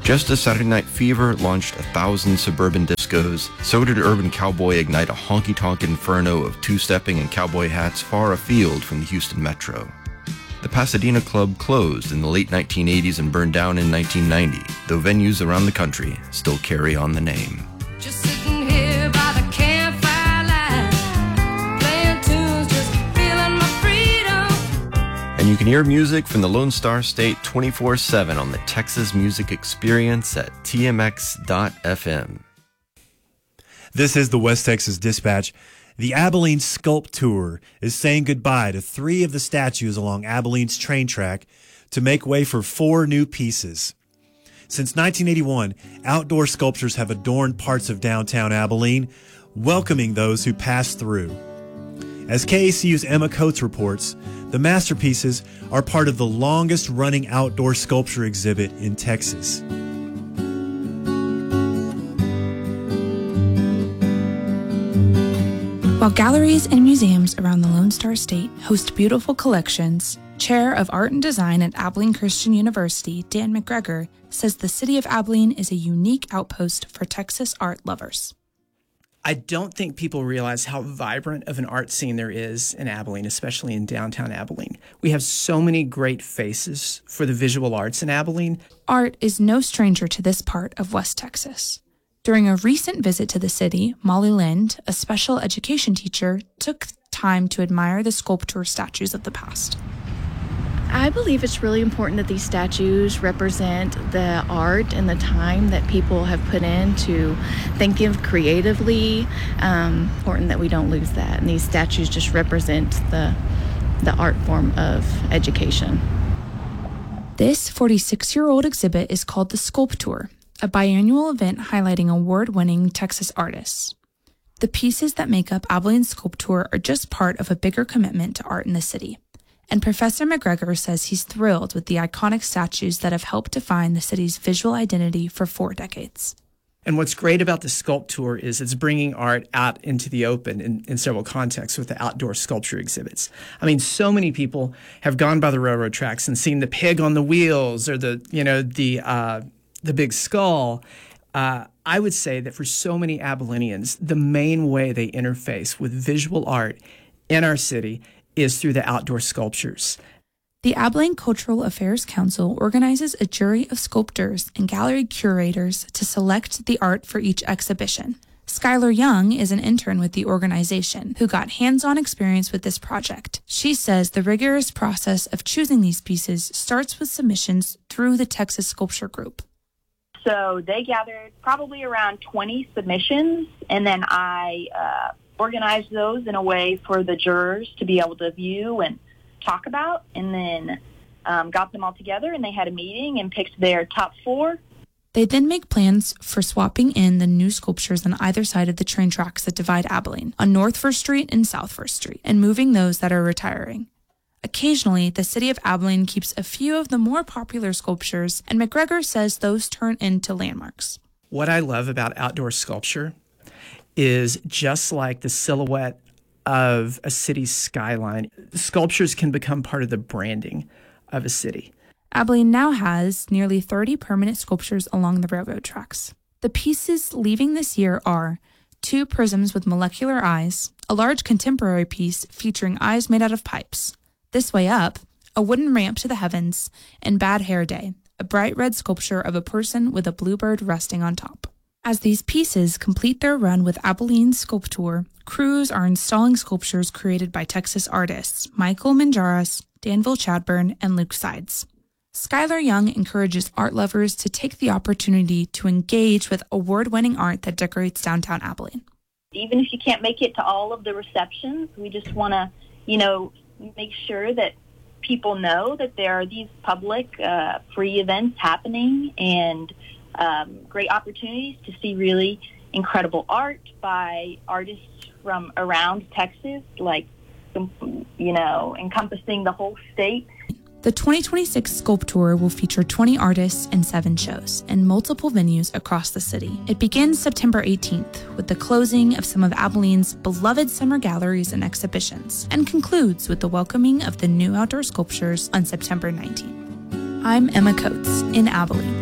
Just as Saturday Night Fever launched 1,000 suburban discos, so did Urban Cowboy ignite a honky-tonk inferno of two-stepping and cowboy hats far afield from the Houston metro. The Pasadena Club closed in the late 1980s and burned down in 1990, though venues around the country still carry on the name. Just sitting here by the campfire light, playing tunes, just feeling my freedom. And you can hear music from the Lone Star State 24/7 on the Texas Music Experience at tmx.fm. This is the West Texas Dispatch. The Abilene Sculpt Tour is saying goodbye to 3 of the statues along Abilene's train track to make way for 4 new pieces. Since 1981, outdoor sculptures have adorned parts of downtown Abilene, welcoming those who pass through. As KACU's Emma Coates reports, the masterpieces are part of the longest-running outdoor sculpture exhibit in Texas. While galleries and museums around the Lone Star State host beautiful collections, Chair of Art and Design at Abilene Christian University, Dan McGregor, says the city of Abilene is a unique outpost for Texas art lovers. I don't think people realize how vibrant of an art scene there is in Abilene, especially in downtown Abilene. We have so many great faces for the visual arts in Abilene. Art is no stranger to this part of West Texas. During a recent visit to the city, Molly Lind, a special education teacher, took time to admire the sculpture statues of the past. I believe it's really important that these statues represent the art and the time that people have put in to think of creatively. Important that we don't lose that. And these statues just represent the art form of education. This 46-year-old exhibit is called the Sculpt Tour, a biannual event highlighting award-winning Texas artists. The pieces that make up Abilene's Sculpt Tour are just part of a bigger commitment to art in the city. And Professor McGregor says he's thrilled with the iconic statues that have helped define the city's visual identity for 4 decades. And what's great about the Sculpt Tour is it's bringing art out into the open in several contexts with the outdoor sculpture exhibits. I mean, so many people have gone by the railroad tracks and seen the pig on the wheels or the big skull. I would say that for so many Abilenians, the main way they interface with visual art in our city is through the outdoor sculptures. The Abilene Cultural Affairs Council organizes a jury of sculptors and gallery curators to select the art for each exhibition. Skylar Young is an intern with the organization who got hands-on experience with this project. She says the rigorous process of choosing these pieces starts with submissions through the Texas Sculpture Group. So they gathered probably around 20 submissions, and then I organized those in a way for the jurors to be able to view and talk about, and then got them all together, and they had a meeting and picked their top 4. They then make plans for swapping in the new sculptures on either side of the train tracks that divide Abilene, on North First Street and South First Street, and moving those that are retiring. Occasionally, the city of Abilene keeps a few of the more popular sculptures, and McGregor says those turn into landmarks. What I love about outdoor sculpture is just like the silhouette of a city's skyline, sculptures can become part of the branding of a city. Abilene now has nearly 30 permanent sculptures along the railroad tracks. The pieces leaving this year are 2 prisms with molecular eyes, a large contemporary piece featuring eyes made out of pipes, This Way Up, a wooden ramp to the heavens, and Bad Hair Day, a bright red sculpture of a person with a bluebird resting on top. As these pieces complete their run with Abilene's Sculpt Tour, crews are installing sculptures created by Texas artists Michael Manjaras, Danville Chadburn, and Luke Sides. Skylar Young encourages art lovers to take the opportunity to engage with award-winning art that decorates downtown Abilene. Even if you can't make it to all of the receptions, we just want to, make sure that people know that there are these public free events happening and great opportunities to see really incredible art by artists from around Texas, encompassing the whole state. The 2026 Sculpt Tour will feature 20 artists and 7 shows in multiple venues across the city. It begins September 18th with the closing of some of Abilene's beloved summer galleries and exhibitions, and concludes with the welcoming of the new outdoor sculptures on September 19th. I'm Emma Coates in Abilene.